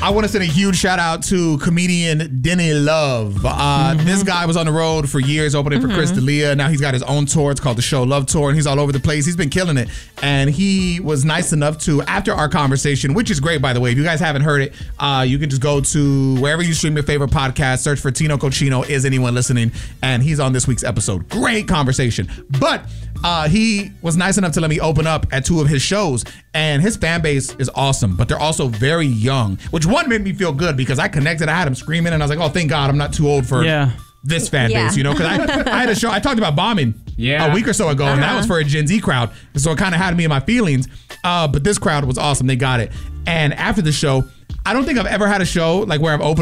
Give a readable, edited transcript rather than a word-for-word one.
I want to send a huge shout out to comedian Denny Love. This guy was on the road for years, opening for Chris D'Elia. Now he's got his own tour. It's called the Show Love Tour, and he's all over the place. He's been killing it. And he was nice enough to, after our conversation, which is great, by the way. If you guys haven't heard it, you can just go to wherever you stream your favorite podcast, search for Tino Cochino, Is Anyone Listening? And he's on this week's episode. Great conversation. But he was nice enough to let me open up at 2 of his shows, and his fan base is awesome, but they're also very young, which one made me feel good because I connected. I had him screaming, and I was like, oh, thank God I'm not too old for this fan base, because I had a show. I talked about bombing a week or so ago, and that was for a Gen Z crowd, so it kind of had me in my feelings, but this crowd was awesome. They got it. And after the show, I don't think I've ever had a show like where I've opened